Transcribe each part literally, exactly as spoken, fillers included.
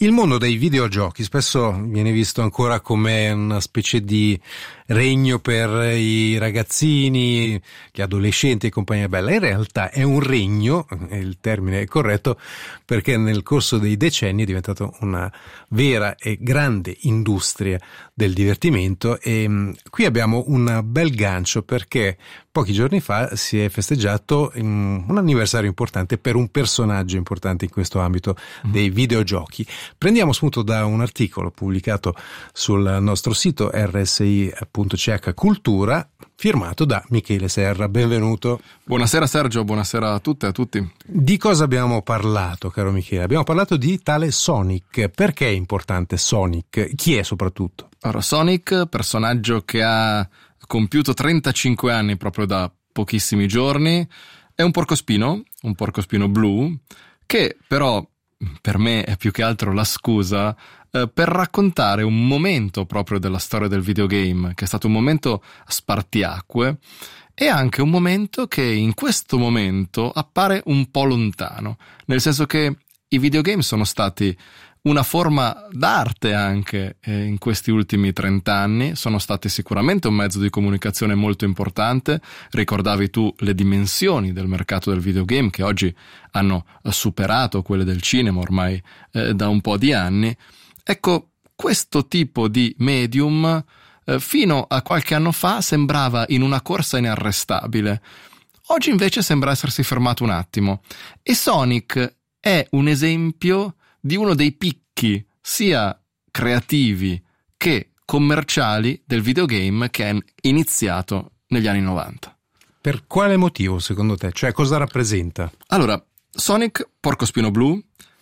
Il mondo dei videogiochi spesso viene visto ancora come una specie di regno per i ragazzini, gli adolescenti e compagnia bella. In realtà è un regno, il termine è corretto, perché nel corso dei decenni è diventato una vera e grande industria del divertimento e mh, qui abbiamo un bel gancio perché pochi giorni fa si è festeggiato um, un anniversario importante per un personaggio importante in questo ambito dei videogiochi. Prendiamo spunto da un articolo pubblicato sul nostro sito erre esse i punto ci acca Cultura, firmato da Michele Serra. Benvenuto. Buonasera Sergio, buonasera a tutte e a tutti. Di cosa abbiamo parlato, caro Michele? Abbiamo parlato di tale Sonic. Perché è importante Sonic? Chi è soprattutto? Allora, Sonic, personaggio che ha compiuto trentacinque anni proprio da pochissimi giorni, è un porcospino, un porcospino blu, che però per me è più che altro la scusa eh, per raccontare un momento proprio della storia del videogame, che è stato un momento spartiacque e anche un momento che in questo momento appare un po' lontano, nel senso che i videogame sono stati una forma d'arte anche eh, in questi ultimi trent'anni, sono stati sicuramente un mezzo di comunicazione molto importante. Ricordavi tu le dimensioni del mercato del videogame che oggi hanno superato quelle del cinema ormai eh, da un po' di anni. Ecco, questo tipo di medium eh, fino a qualche anno fa sembrava in una corsa inarrestabile. Oggi invece sembra essersi fermato un attimo e Sonic è un esempio di uno dei picchi sia creativi che commerciali del videogame che è iniziato negli anni novanta. Per quale motivo secondo te? Cioè cosa rappresenta? Allora, Sonic, porcospino blu,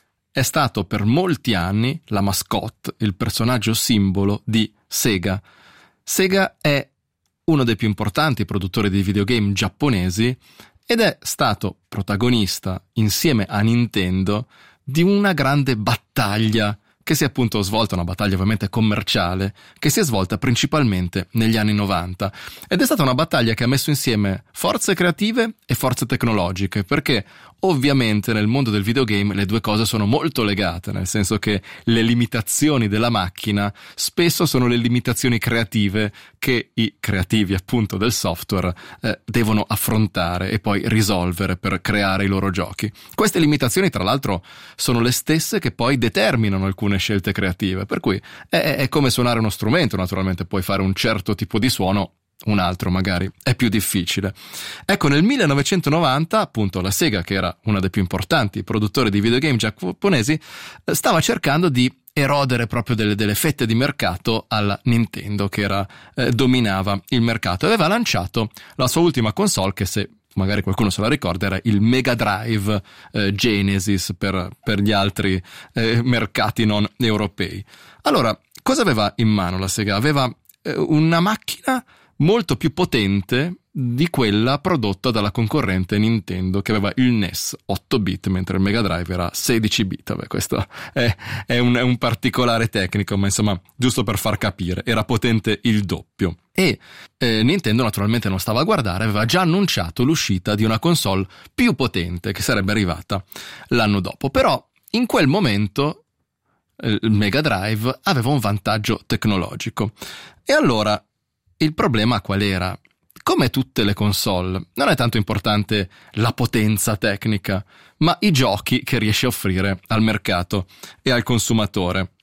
è stato per molti anni la mascotte, il personaggio simbolo di Sega. Sega è uno dei più importanti produttori di videogame giapponesi ed è stato protagonista insieme a Nintendo di una grande battaglia che si è appunto svolta, una battaglia ovviamente commerciale, che si è svolta principalmente negli anni novanta. Ed è stata una battaglia che ha messo insieme forze creative e forze tecnologiche, perché ovviamente nel mondo del videogame le due cose sono molto legate, nel senso che le limitazioni della macchina spesso sono le limitazioni creative che i creativi appunto del software eh, devono affrontare e poi risolvere per creare i loro giochi. Queste limitazioni tra l'altro sono le stesse che poi determinano alcune scelte creative, per cui è, è come suonare uno strumento, naturalmente puoi fare un certo tipo di suono, un altro magari è più difficile. Ecco, nel millenovecentonovanta appunto la Sega, che era una dei più importanti produttori di videogame giapponesi, stava cercando di erodere proprio delle, delle fette di mercato alla Nintendo, che era eh, dominava il mercato, e aveva lanciato la sua ultima console, che se magari qualcuno se la ricorda era il Mega Drive eh, Genesis per, per gli altri eh, mercati non europei. Allora, cosa aveva in mano la Sega? Aveva eh, una macchina molto più potente di quella prodotta dalla concorrente Nintendo, che aveva il N E S otto bit, mentre il Mega Drive era sedici bit. Vabbè, questo è, è, un, è un particolare tecnico, ma insomma, giusto per far capire, era potente il doppio. E eh, Nintendo naturalmente non stava a guardare, aveva già annunciato l'uscita di una console più potente che sarebbe arrivata l'anno dopo. Però in quel momento eh, il Mega Drive aveva un vantaggio tecnologico. E allora il problema qual era? Come tutte le console, non è tanto importante la potenza tecnica, ma i giochi che riesce a offrire al mercato e al consumatore.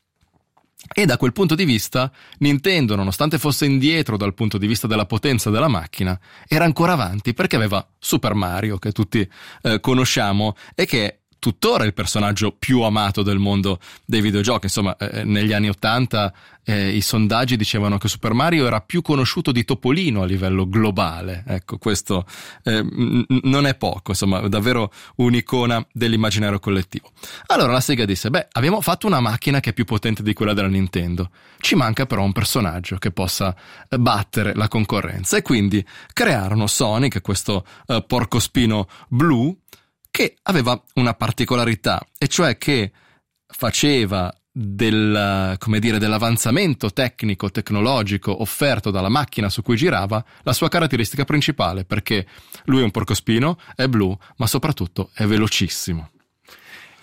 E da quel punto di vista, Nintendo, nonostante fosse indietro dal punto di vista della potenza della macchina, era ancora avanti perché aveva Super Mario, che tutti eh, conosciamo e che è tuttora il personaggio più amato del mondo dei videogiochi. Insomma, eh, negli anni ottanta eh, i sondaggi dicevano che Super Mario era più conosciuto di Topolino a livello globale. Ecco, questo eh, n- non è poco, insomma, davvero un'icona dell'immaginario collettivo. Allora la Sega disse, beh, abbiamo fatto una macchina che è più potente di quella della Nintendo, ci manca però un personaggio che possa battere la concorrenza, e quindi crearono Sonic, questo eh, porcospino blu, che aveva una particolarità, e cioè che faceva del, come dire, dell'avanzamento tecnico tecnologico offerto dalla macchina su cui girava la sua caratteristica principale, perché lui è un porcospino, è blu, ma soprattutto è velocissimo.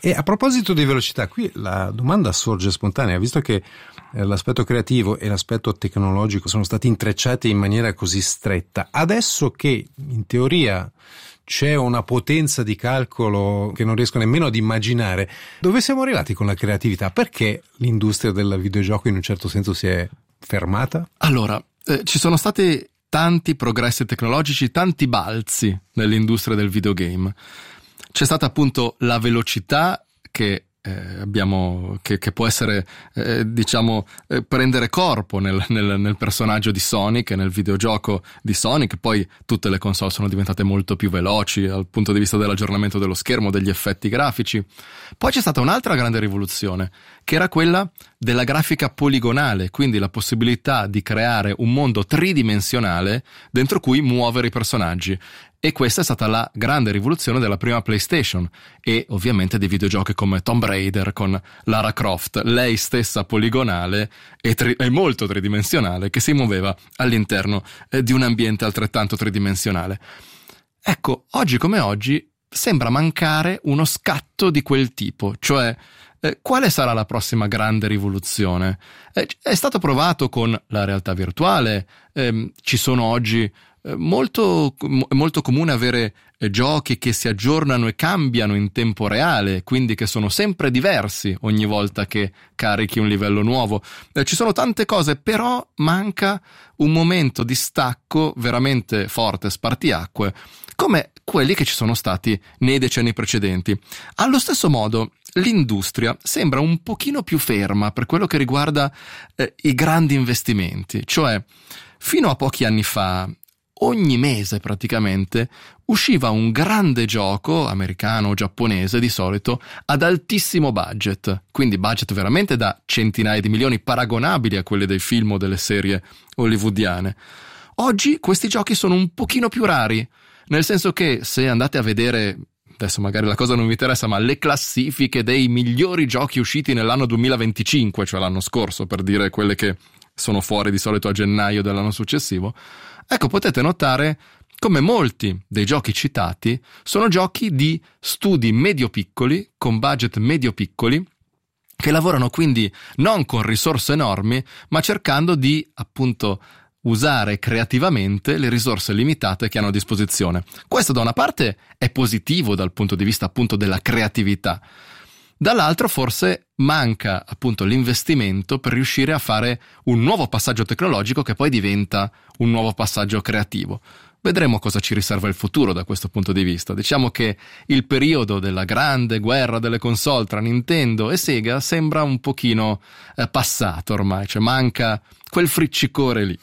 E a proposito di velocità, qui la domanda sorge spontanea, visto che eh, l'aspetto creativo e l'aspetto tecnologico sono stati intrecciati in maniera così stretta, adesso che in teoria c'è una potenza di calcolo che non riesco nemmeno ad immaginare, dove siamo arrivati con la creatività? Perché l'industria del videogioco in un certo senso si è fermata? Allora, eh, ci sono stati tanti progressi tecnologici, tanti balzi nell'industria del videogame. C'è stata appunto la velocità che eh, abbiamo, che, che può essere, eh, diciamo, eh, prendere corpo nel, nel, nel personaggio di Sonic, nel videogioco di Sonic. Poi tutte le console sono diventate molto più veloci dal punto di vista dell'aggiornamento dello schermo, degli effetti grafici. Poi c'è stata un'altra grande rivoluzione, che era quella della grafica poligonale, quindi la possibilità di creare un mondo tridimensionale dentro cui muovere i personaggi. E questa è stata la grande rivoluzione della prima PlayStation e ovviamente dei videogiochi come Tomb Raider con Lara Croft, lei stessa poligonale e, tri- e molto tridimensionale, che si muoveva all'interno eh, di un ambiente altrettanto tridimensionale. Ecco, oggi come oggi sembra mancare uno scatto di quel tipo, cioè eh, quale sarà la prossima grande rivoluzione? Eh, è stato provato con la realtà virtuale, ehm, ci sono oggi Molto, molto comune avere eh, giochi che si aggiornano e cambiano in tempo reale, quindi che sono sempre diversi ogni volta che carichi un livello nuovo. Eh, ci sono tante cose, però manca un momento di stacco veramente forte, spartiacque, come quelli che ci sono stati nei decenni precedenti. Allo stesso modo, l'industria sembra un pochino più ferma per quello che riguarda eh, i grandi investimenti, cioè fino a pochi anni fa ogni mese praticamente usciva un grande gioco americano o giapponese di solito ad altissimo budget, quindi budget veramente da centinaia di milioni, paragonabili a quelli dei film o delle serie hollywoodiane. Oggi questi giochi sono un pochino più rari, nel senso che se andate a vedere, adesso magari la cosa non vi interessa, ma le classifiche dei migliori giochi usciti nell'anno duemilaventicinque, cioè l'anno scorso, per dire quelle che sono fuori di solito a gennaio dell'anno successivo, ecco, potete notare come molti dei giochi citati sono giochi di studi medio-piccoli, con budget medio-piccoli, che lavorano quindi non con risorse enormi, ma cercando di, appunto, usare creativamente le risorse limitate che hanno a disposizione. Questo da una parte è positivo dal punto di vista appunto della creatività, dall'altro forse manca appunto l'investimento per riuscire a fare un nuovo passaggio tecnologico che poi diventa un nuovo passaggio creativo. Vedremo cosa ci riserva il futuro da questo punto di vista. Diciamo che il periodo della grande guerra delle console tra Nintendo e Sega sembra un pochino eh, passato ormai, cioè manca quel friccicore lì.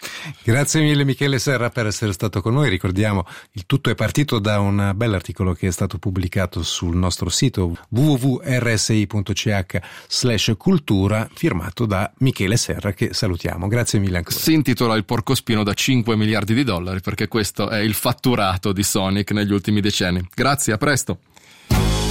Grazie mille Michele Serra per essere stato con noi. Ricordiamo, il tutto è partito da un bell'articolo che è stato pubblicato sul nostro sito w w w punto r s i punto c h slash cultura, firmato da Michele Serra, che salutiamo. Grazie mille ancora. Si intitola Il porcospino da cinque miliardi di dollari, perché questo è il fatturato di Sonic negli ultimi decenni. Grazie, a presto.